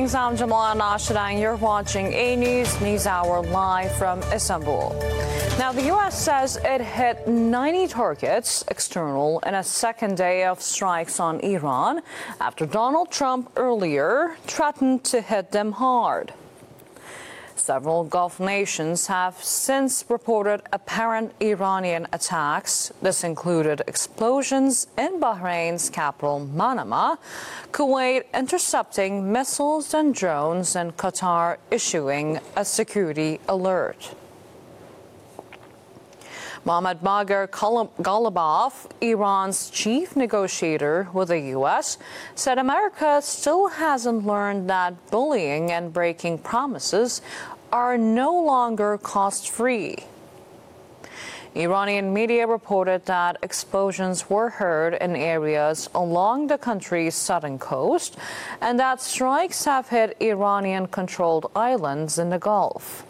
Greetings, I'm Jamala Nashed and you're watching A News Hour live from Istanbul. Now, the U.S. says it hit 90 targets external in a second day of strikes on Iran after Donald Trump earlier threatened to hit them hard. Several Gulf nations have since reported apparent Iranian attacks. This included explosions in Bahrain's capital, Manama, Kuwait intercepting missiles and drones, and Qatar issuing a security alert. Mohammad Bagher Ghalibaf, Iran's chief negotiator with the U.S., said America still hasn't learned that bullying and breaking promises are no longer cost-free. Iranian media reported that explosions were heard in areas along the country's southern coast and that strikes have hit Iranian-controlled islands in the Gulf.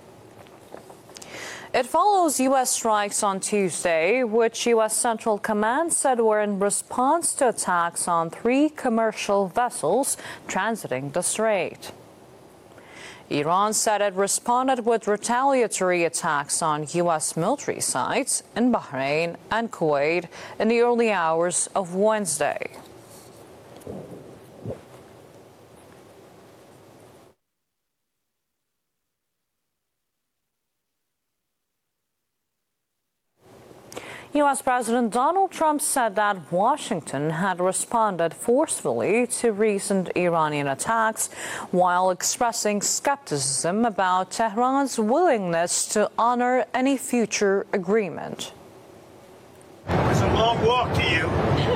It follows U.S. strikes on Tuesday, which U.S. Central Command said were in response to attacks on 3 commercial vessels transiting the strait. Iran said it responded with retaliatory attacks on U.S. military sites in Bahrain and Kuwait in the early hours of Wednesday. U.S. President Donald Trump said that Washington had responded forcefully to recent Iranian attacks while expressing skepticism about Tehran's willingness to honor any future agreement. It was a long walk to you.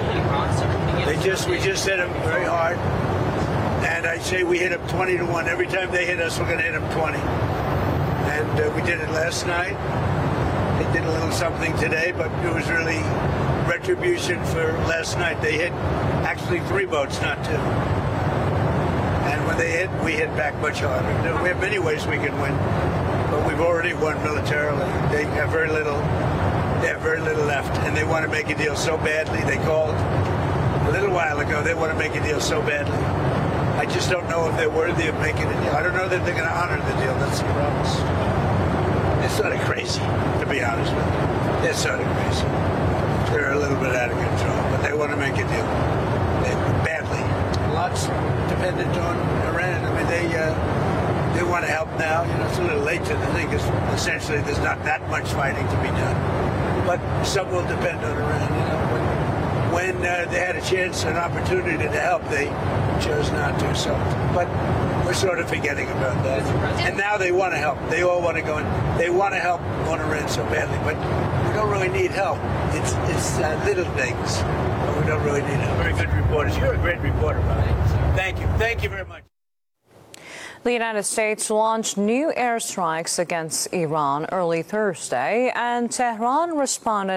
We just hit them very hard. And I say we hit them 20-1. Every time they hit us, we're going to hit them 20. And we did it last night. They did a little something today, but it was really retribution for last night. They hit actually 3 boats, not 2. And when they hit, we hit back much harder. We have many ways we can win, but we've already won militarily. They have very little. They have very little left, and they want to make a deal so badly. They called a little while ago. They want to make a deal so badly. I just don't know if they're worthy of making a deal. I don't know that they're going to honor the deal. That's the promise. They're sort of crazy, to be honest with you. They're sort of crazy. They're a little bit out of control, but they want to make a deal. Badly. Lots dependent on Iran. I mean, they want to help now. You know, it's a little late to the thing because essentially there's not that much fighting to be done. But some will depend on Iran. You know, when they had a chance, an opportunity to help, they chose not to. So, but we're sort of forgetting about that. And now they want to help. They all want to go in. They want to help on Iran so badly, but we don't really need help. It's little things, but we don't really need help. Very good reporters. You're a great reporter, Brian. Thank you. Thank you very much. The United States launched new airstrikes against Iran early Thursday, and Tehran responded